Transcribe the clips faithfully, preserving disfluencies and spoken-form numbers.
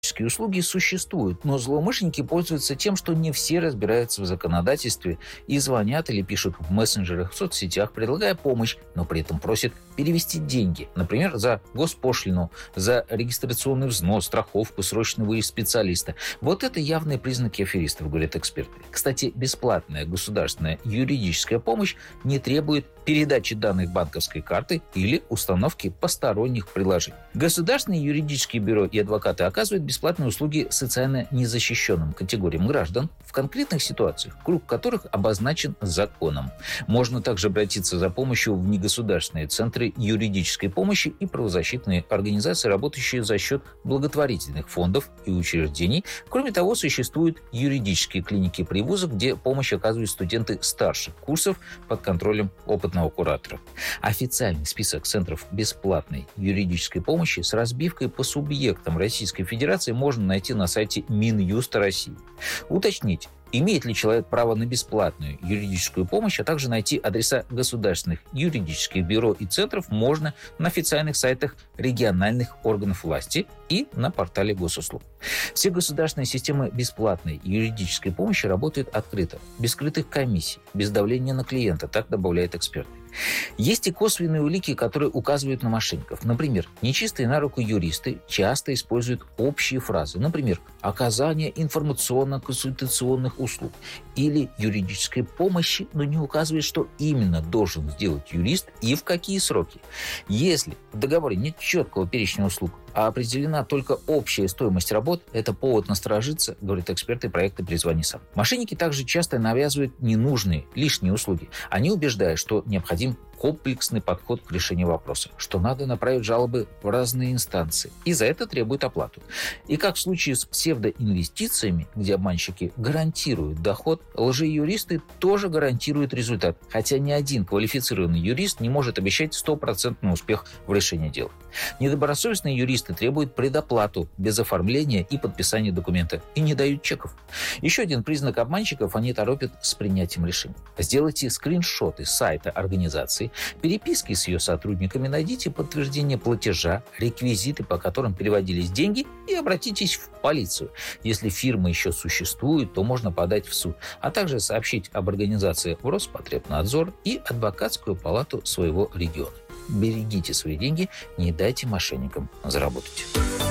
Юридические услуги существуют, но злоумышленники пользуются тем, что не все разбираются в законодательстве и звонят или пишут в мессенджерах, в соцсетях, предлагая помощь, но при этом просят перевести деньги, например, за госпошлину, за регистрационный взнос, страховку, срочный выезд специалиста. Вот это явные признаки аферистов, говорят эксперты. Кстати, бесплатная государственная юридическая помощь не требует передачи данных банковской карты или установки посторонних приложений. Государственные юридические бюро и адвокаты оказывают бесплатные услуги социально незащищенным категориям граждан в конкретных ситуациях, круг которых обозначен законом. Можно также обратиться за помощью в негосударственные центры юридической помощи и правозащитные организации, работающие за счет благотворительных фондов и учреждений. Кроме того, существуют юридические клиники при вузах, где помощь оказывают студенты старших курсов под контролем опытного куратора. Официальный список центров бесплатной юридической помощи с разбивкой по субъектам Российской Федерации можно найти на сайте Минюста России. Уточнить, имеет ли человек право на бесплатную юридическую помощь, а также найти адреса государственных юридических бюро и центров можно на официальных сайтах региональных органов власти и на портале госуслуг. Все государственные системы бесплатной юридической помощи работают открыто, без скрытых комиссий, без давления на клиента, так добавляют эксперты. Есть и косвенные улики, которые указывают на мошенников. Например, нечистые на руку юристы часто используют общие фразы. Например, оказание информационно-консультационных услуг или юридической помощи, но не указывает, что именно должен сделать юрист и в какие сроки. Если в договоре нет четкого перечня услуг, а определена только общая стоимость работ, это повод насторожиться, говорят эксперты проекта «Перезвони сам». Мошенники также часто навязывают ненужные, лишние услуги. Они убеждают, что необходим комплексный подход к решению вопроса, что надо направить жалобы в разные инстанции, и за это требуют оплату. И как в случае с псевдоинвестициями, где обманщики гарантируют доход, лжеюристы тоже гарантируют результат, хотя ни один квалифицированный юрист не может обещать стопроцентный успех в решении дела. Недобросовестные юристы требуют предоплату без оформления и подписания документа и не дают чеков. Еще один признак обманщиков – они торопят с принятием решений. Сделайте скриншоты сайта организации, переписки с ее сотрудниками, найдите подтверждение платежа, реквизиты, по которым переводились деньги, и обратитесь в полицию. Если фирма еще существует, то можно подать в суд, а также сообщить об организации в Роспотребнадзор и адвокатскую палату своего региона. Берегите свои деньги, не дайте мошенникам заработать.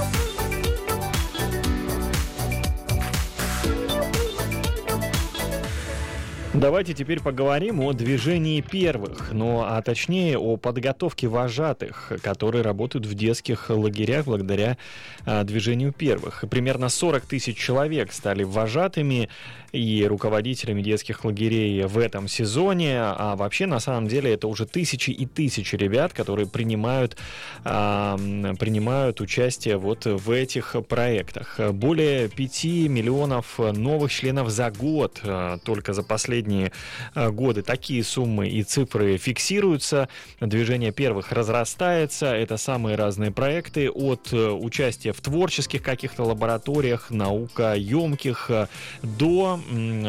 Давайте теперь поговорим о движении первых, ну а точнее о подготовке вожатых, которые работают в детских лагерях благодаря а, движению первых. Примерно сорок тысяч человек стали вожатыми и руководителями детских лагерей в этом сезоне, а вообще на самом деле это уже тысячи и тысячи ребят, которые принимают, а, принимают участие вот в этих проектах. Более пяти миллионов новых членов за год, а, только за последние годы такие суммы и цифры фиксируются. Движение первых разрастается. Это самые разные проекты, от участия в творческих каких-то лабораториях, наукоемких, до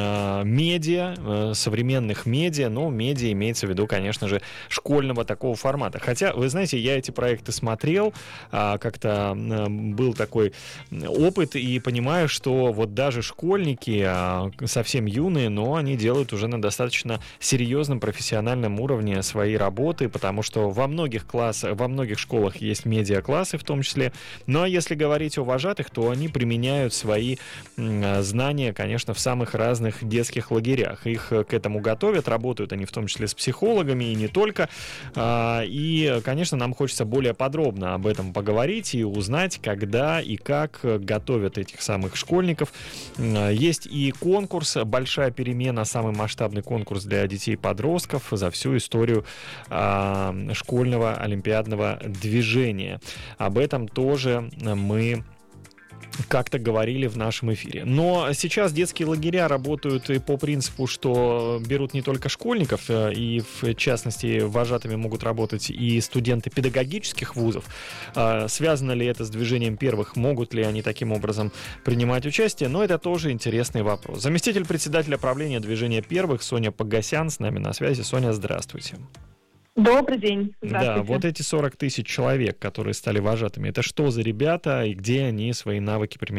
медиа, современных медиа. Но медиа имеется в виду, конечно же, школьного такого формата. Хотя, вы знаете, я эти проекты смотрел, как-то был такой опыт, и понимаю, что вот даже школьники, совсем юные, но они делают уже на достаточно серьезном профессиональном уровне свои работы, потому что во многих классах, во многих школах есть медиа-классы в том числе. Ну а если говорить о вожатых, то они применяют свои м, знания, конечно, в самых разных детских лагерях. Их к этому готовят, работают они в том числе с психологами и не только. А, и, конечно, нам хочется более подробно об этом поговорить и узнать, когда и как готовят этих самых школьников. Есть и конкурс «Большая перемена», самый масштабный конкурс для детей и подростков за всю историю э, школьного олимпиадного движения. Об этом тоже мы как-то говорили в нашем эфире. Но сейчас детские лагеря работают и по принципу, что берут не только школьников, и в частности вожатыми могут работать и студенты педагогических вузов. Связано ли это с движением первых? Могут ли они таким образом принимать участие? Но это тоже интересный вопрос. Заместитель председателя правления движения первых Соня Погосян с нами на связи. Соня, здравствуйте. Добрый день. Да, вот эти сорок тысяч человек, которые стали вожатыми, это что за ребята и где они свои навыки применяют?